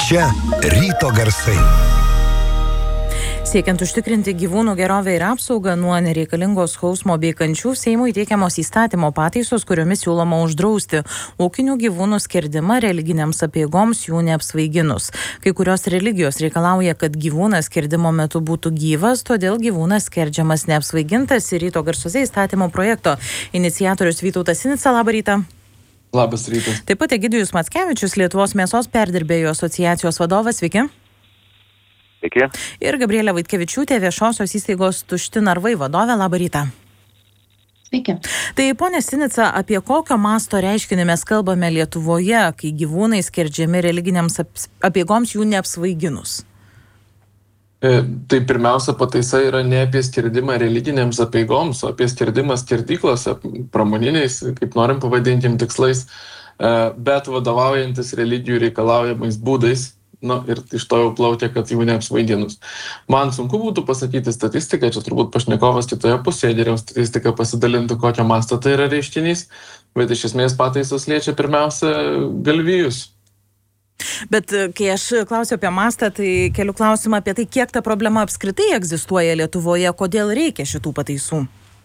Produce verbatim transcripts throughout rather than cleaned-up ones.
Čia ryto garsai. Siekiant užtikrinti gyvūnų gerovę ir apsaugą nuo nereikalingos skausmo bei kančių, Seimui teikiamos įstatymo pataisos, kuriomis siūloma uždrausti ūkinių gyvūnų skerdimą religiniams apeigoms jų neapsvaiginus. Kai kurios religijos reikalauja, kad gyvūnas skerdimo metu būtų gyvas, todėl gyvūnas skerdžiamas neapsvaigintas. Ir ryto garsuose įstatymo projekto iniciatorius Vytautas Sinica. Labą rytą. Labas rytas. Taip pat Egidijus Mackevičius, Lietuvos mėsos perdirbėjų asociacijos vadovas. Sveiki. Sveiki. Ir Gabrielė Vaitkevičiūtė, viešosios įstaigos Tušti narvai vadovė. Labą rytą. Sveiki. Tai ponia Sinica, apie kokio masto reiškinį mes kalbame Lietuvoje, kai gyvūnai skerdžiami religiniams apeigoms jų neapsvaiginus? E, tai pirmiausia, pataisa yra ne apie skerdimą religinėms apeigoms, o apie skerdimą skerdyklose, pramoniniais, kaip norim pavadinkim, tikslais, e, bet vadovaujantis religijų reikalaujamais būdais. Nu, ir iš to jau plaukia, kad jų neapsvaiginus. Man sunku būtų pasakyti statistiką, čia turbūt pašnekovas kitoje pusėje geriau statistiką pasidalintų, kokio masto tai yra reiškinys, bet iš esmės pataisos liečia pirmiausia galvijus. Bet kai aš klausiu apie mastą, tai keliu klausimą apie tai, kiek ta problema apskritai egzistuoja Lietuvoje, kodėl reikia šitų pataisų?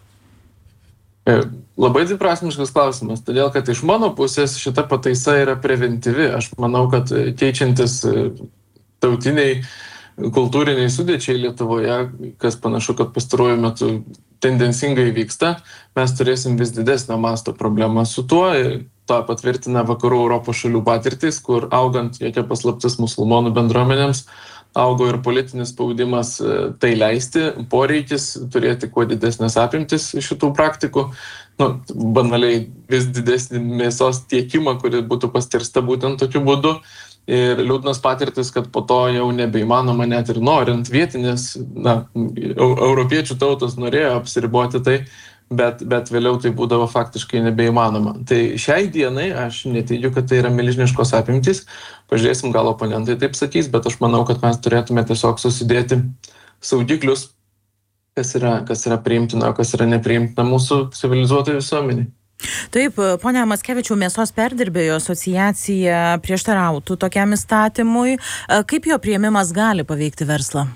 Labai dviprasmiškas klausimas, todėl kad iš mano pusės šita pataisa yra preventyvi. Aš manau, kad keičiantis tautiniai, kultūriniai sudėčiai Lietuvoje, kas panašu, kad pastaruoju metu tendencingai vyksta, mes turėsim vis didesnio masto problemą su tuo. To patvirtina vakarų Europos šalių patirtis, kur augant, jokia paslaptis musulmonų bendruomenėms, augo ir politinis spaudimas tai leisti, poreikis turėti kuo didesnės apimtis šitų praktikų, nu, banaliai vis didesnį mėsos tiekimą, kuri būtų paskirsta būtent tokiu būdu. Ir liūdnas patirtis, kad po to jau nebeįmanoma net ir norint vietinės, na, europiečių tautos norėjo apsiriboti tai, bet, bet vėliau tai būdavo faktiškai nebeįmanoma. Tai šiai dienai aš neteigiu, kad tai yra milžiniškos apimtys. Pažiūrėsim, gal oponentai taip sakys, bet aš manau, kad mes turėtume tiesiog susidėti saugiklius, kas yra, kas yra priimtina, kas yra nepriimtina mūsų civilizuotai visuomeniai. Taip, ponia Mackevičiau, mėsos perdirbėjų asociacija prieštarautų tokiam įstatymui. Kaip jo priėmimas gali paveikti verslą?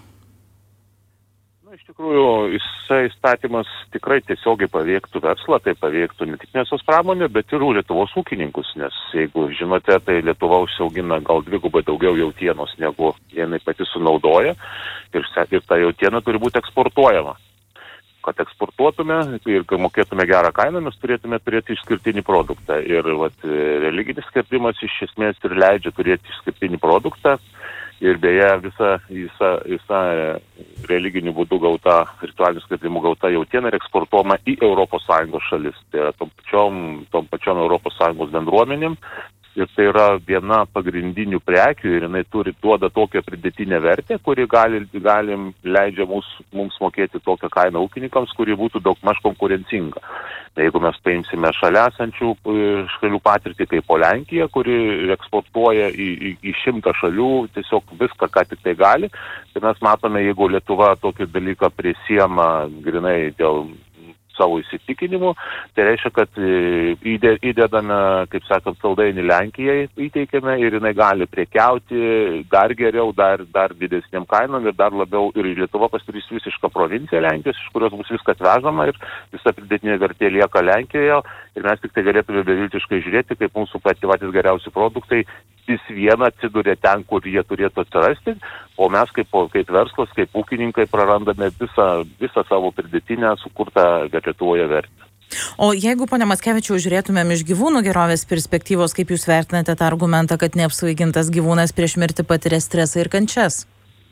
Iš tikrųjų, jisai įstatymas tikrai tiesiogiai paveiktų verslą, tai paveiktų ne tik mėsos pramonę, bet ir Lietuvos ūkininkus, nes jeigu žinote, tai Lietuva užsiaugina gal dvigubai daugiau jautienos, negu jinai pati sunaudoja, ir, ir ta jautiena turi būti eksportuojama. Kad eksportuotume ir kad mokėtume gerą kainą, mes turėtume turėti išskirtinį produktą. Ir vat, religinis skerdimas iš esmės ir leidžia turėti išskirtinį produktą. Ir beje, visa, visa, visa religinių būdų gauta, ritualinių skerdimų gauta jautiena ir eksportuojama į Europos Sąjungos šalis. Tai yra tom pačiom, tom pačiom Europos Sąjungos bendruomenėm. Ir tai yra viena pagrindinių prekių ir jinai turi duoda tokią pridėtinę vertę, kuri gali, galim, leidžia mums, mums mokėti tokią kainą ūkininkams, kuri būtų daugmaž konkurencinga. Tai jeigu mes paimsime šalia esančių šalių patirtį kaip Lenkija, kuri eksportuoja į, į, į šimtą šalių tiesiog viską, ką tik tai gali, tai mes matome, jeigu Lietuva tokį dalyką prisiema grinai dėl savo įsitikinimu, tai reiškia, kad įdedame, kaip sakant, saldainį Lenkijai įteikiame ir jinai gali prekiauti dar geriau, dar, dar didesniam kainom ir dar labiau ir Lietuva pasidarys visišką provinciją Lenkijos, iš kurios bus viskas vežama ir visa pridėtinė vertė lieka Lenkijoje ir mes tik tai galėtume beviltiškai žiūrėti, kaip mūsų patys geriausi produktai vis viena atsiduria ten, kur jie turėtų atsirasti, o mes kaip, kaip verslas, kaip ūkininkai prarandame visą, visą savo pridėtinę sukurtą Lietuvoje vertę. O jeigu, ponia Mackevičiau, žiūrėtumėm iš gyvūnų gerovės perspektyvos, kaip jūs vertinate tą argumentą, kad neapsvaigintas gyvūnas prieš mirtį patiria stresą ir kančias?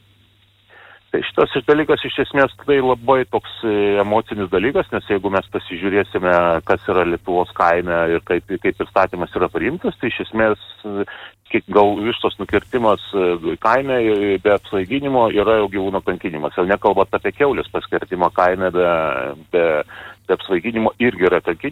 Tai šitas dalykas iš esmės tai labai toks emocinis dalykas, nes jeigu mes pasižiūrėsime, kas yra Lietuvos kaime ir kaip, kaip įstatymas yra priimtas, tai iš esmės gal vištos nukirtimas kaime be apsvaiginimo yra jau gyvūno kankinimas. Jau nekalbant apie kiaulės paskirtimą kaime be, be, be apsvaiginimo irgi yra kankinimas.